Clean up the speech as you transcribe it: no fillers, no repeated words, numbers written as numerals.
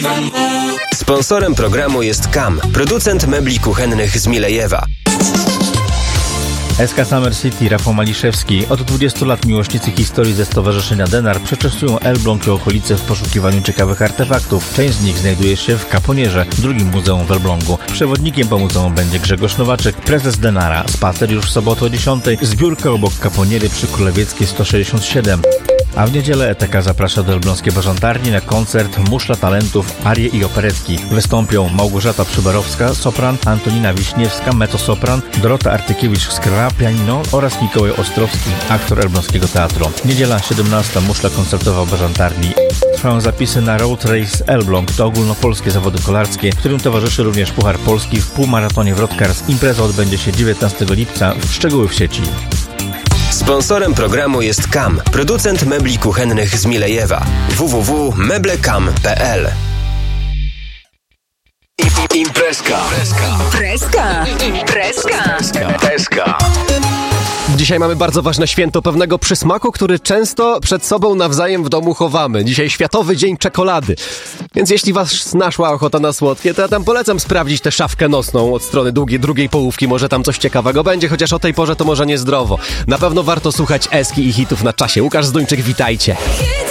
Sponsorem programu jest KAM, producent mebli kuchennych z Milejewa. SK Summer City, Rafał Maliszewski. Od 20 lat miłośnicy historii ze Stowarzyszenia Denar przeczesują Elbląg i okolice w poszukiwaniu ciekawych artefaktów. Część z nich znajduje się w Kaponierze, drugim muzeum w Elblągu. Przewodnikiem po muzeum będzie Grzegorz Nowaczek, prezes Denara. Spacer już w sobotę o 10, zbiórka obok Kaponiery przy Królewieckiej 167. A w niedzielę ETK zaprasza do Elbląskiej Bażantarni na koncert Muszla Talentów, arie i operetki. Wystąpią Małgorzata Przyborowska, sopran, Antonina Wiśniewska, mezzosopran, Dorota Artykiewicz-Skra, pianino oraz Mikołaj Ostrowski, aktor Elbląskiego Teatru. Niedziela 17, Muszla koncertowa w Bażantarni. Trwają zapisy na Road Race Elbląg, to ogólnopolskie zawody kolarskie, którym towarzyszy również Puchar Polski w półmaratonie Wrodkars. Impreza odbędzie się 19 lipca, szczegóły w sieci. Sponsorem programu jest KAM, producent mebli kuchennych z Milejewa. www.meblekam.pl. Imprezka. Dzisiaj mamy bardzo ważne święto pewnego przysmaku, który często przed sobą nawzajem w domu chowamy. Dzisiaj Światowy Dzień Czekolady. Więc jeśli was naszła ochota na słodkie, to ja tam polecam sprawdzić tę szafkę nosną od strony drugiej połówki. Może tam coś ciekawego będzie, chociaż o tej porze to może niezdrowo. Na pewno warto słuchać Eski i hitów na czasie. Łukasz Zduńczyk, witajcie.